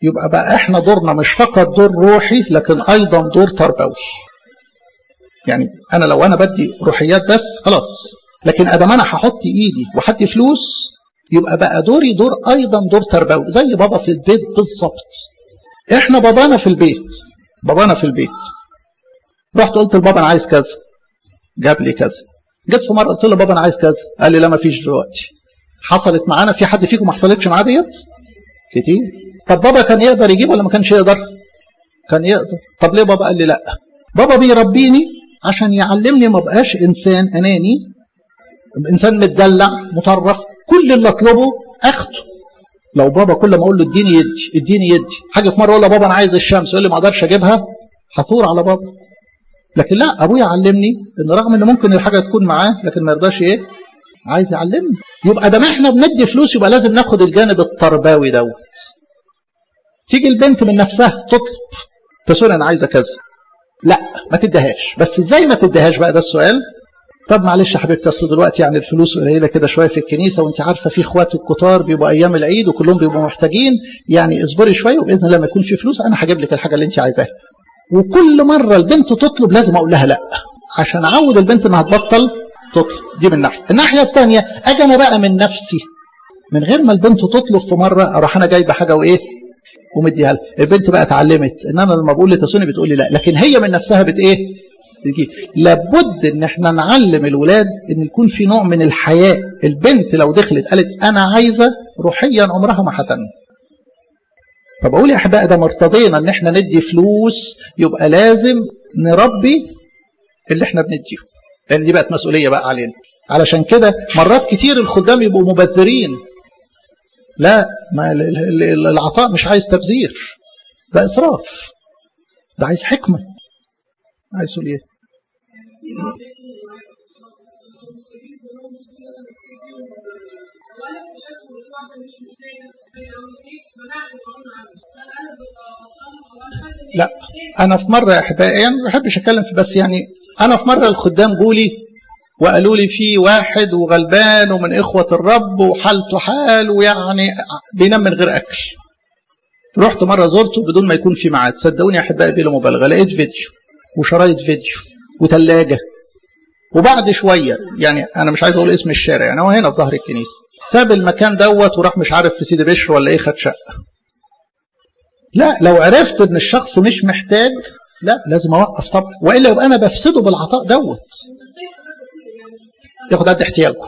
يبقى بقى احنا دورنا مش فقط دور روحي لكن ايضا دور تربوي. يعني انا لو انا بدي روحيات بس خلاص، لكن ادام انا هحط ايدي وحدي فلوس يبقى بقى دوري دور ايضا دور تربوي، زي بابا في البيت بالظبط. احنا بابانا في البيت رحت قلت لبابا انا عايز كذا، جاب لي كذا. جيت في مره قلت له بابا انا عايز كذا، قال لي لا ما فيش دلوقتي. حصلت معانا؟ في حد فيكم ما حصلتش معاه ديت؟ كتير. طب بابا كان يقدر يجيب ولا ما كانش يقدر؟ كان يقدر. طب ليه بابا قال لي لا؟ بابا بيربيني عشان يعلمني ما بقاش انسان اناني، انسان متدلع مطرف، كل اللي اطلبه اخده. لو بابا كل ما اقول له اديني يدي، حاجه في مره اقول له بابا انا عايز الشمس يقول لي ما اقدرش اجيبها، هثور على بابا. لكن لا، ابويا علمني ان رغم ان ممكن الحاجه تكون معاه لكن ما يرضاش عايز يعلمني. يبقى ده ما احنا بندي فلوس يبقى لازم ناخد الجانب التربوي دوت. تيجي البنت من نفسها تطلب تسول انا عايزه كذا، لا ما تديهاش. بس ازاي ما تديهاش بقى؟ ده السؤال. طب معلش يا حبيبتي اصل دلوقتي يعني الفلوس قليله كده شويه في الكنيسه، وانت عارفه في اخوات الكتار بيبقوا ايام العيد وكلهم بيبقوا محتاجين، يعني اصبري شويه وباذن الله لما يكون في فلوس انا هجيب لك الحاجه اللي انت عايزاها. وكل مره البنت تطلب لازم اقول لها لا، عشان اعود البنت انها تبطل تطلب. دي من ناحيه. الناحيه الثانيه اجي انا بقى من نفسي من غير ما البنت تطلب في مره اروح انا جايبه حاجه ومديها لها. البنت بقى اتعلمت ان انا لما بقول لتسوني بتقول لي لا، لكن هي من نفسها بتجيب. لابد ان احنا نعلم الولاد ان يكون في نوع من الحياء. البنت لو دخلت قالت انا عايزه روحيا عمرها ما هتنمو. طب اقول يا احبائي ده مرتضينا ان احنا ندي فلوس، يبقى لازم نربي اللي احنا بنديه، لان دي بقت مسؤوليه بقى علينا. علشان كده مرات كتير الخدام يبقوا مبذرين. لا، ما العطاء مش عايز تبذير، ده اسراف، ده عايز حكمه. عايز تقول ايه؟ لا انا في مره يا احبائي يعني ما بحبش اتكلم في، بس يعني انا في مره الخدام جولي وقالوا لي في واحد وغلبان ومن اخوه الرب وحالته حال ويعني بينام من غير اكل. رحت مره زرته بدون ما يكون في ميعاد. صدقوني يا احبائي بلا مبالغه لقيت فيديو وشرايط فيديو وثلاجه. وبعد شويه يعني انا مش عايز اقول اسم الشارع، يعني هو هنا في ظهر الكنيسه، ساب المكان دوت وراح مش عارف في سيدي بشر ولا خد شقه. لا، لو عرفت ان الشخص مش محتاج لا لازم اوقف طبعا، والا يبقى انا بفسده بالعطاء دوت. ياخد قد احتياجه،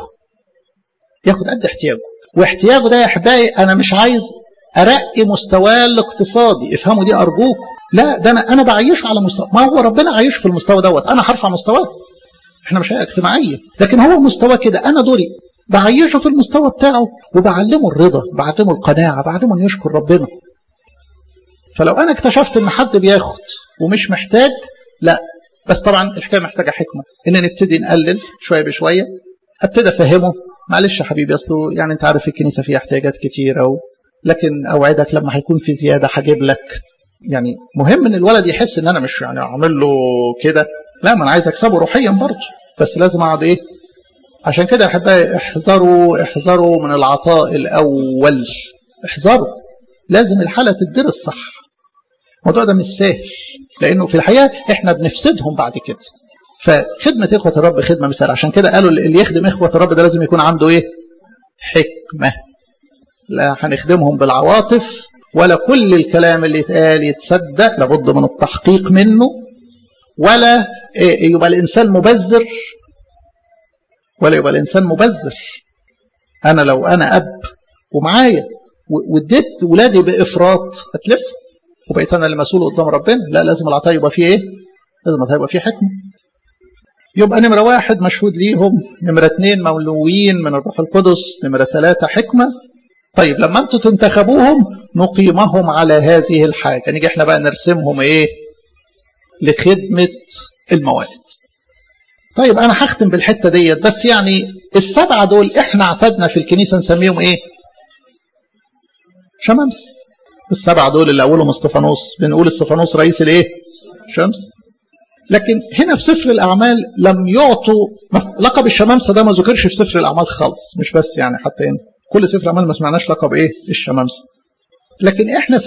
واحتياجه ده يا احبائي انا مش عايز ارقي مستواه الاقتصادي، افهموا دي ارجوكم. لا، ده انا بعيشه على مستوى، ما هو ربنا عايشه في المستوى دوت، انا هرفع مستواه. احنا مش اجتماعيه، لكن هو مستوى كده، انا دوري بعيشه في المستوى بتاعه وبعلمه الرضا، بعلمه القناعه، بعلمه انه يشكر ربنا. فلو انا اكتشفت ان حد بياخد ومش محتاج، لا، بس طبعا الحكايه محتاجه حكمه، ان نبتدي نقلل شويه بشويه، ابتدي افهمه معلش يا حبيبي اصله يعني انت عارف الكنيسه فيها احتياجات كتيره لكن اوعدك لما هيكون في زياده هجيب لك. يعني مهم ان الولد يحس ان انا مش يعني اعمل له كده، لا، ما انا عايز اكسبه روحيا برضه، بس لازم اقعد عشان كده يا احبائي احذروا من العطاء الاول، احذروا. لازم الحاله تدرس صح. الموضوع ده مش سهل، لانه في الحقيقه احنا بنفسدهم بعد كده. فخدمه اخوه الرب خدمه مثال. عشان كده قالوا اللي يخدم اخوه الرب ده لازم يكون عنده حكمه. لا هنخدمهم بالعواطف، ولا كل الكلام اللي يتقال يتصدق، لابد من التحقيق منه، ولا يبقى الانسان مبذر. انا لو انا اب ومعايا واديت ولادي بافراط هتلف وبقيت انا اللي مسؤول قدام ربنا، لا، لازم العطاء يبقى فيه لازم العطاء يبقى فيه حكمه. يبقى نمره 1 مشهود ليهم، نمره 2 مولويين من الروح القدس، نمره 3 حكمه. طيب لما انتوا تنتخبوهم نقيمهم على هذه الحاجه، نيجي احنا بقى نرسمهم لخدمه المواد. طيب انا هختم بالحته ديت، بس يعني ال7 دول احنا اعتدنا في الكنيسه نسميهم شمامس. ال7 دول اللي اولهم استفانوس، بنقول استفانوس رئيس شمس. لكن هنا في سفر الاعمال لم يعطوا لقب الشمامسه، ده ما ذكرش في سفر الاعمال خالص، مش بس يعني حتى هنا كل سفر الاعمال ما سمعناش لقب الشمامسه. لكن احنا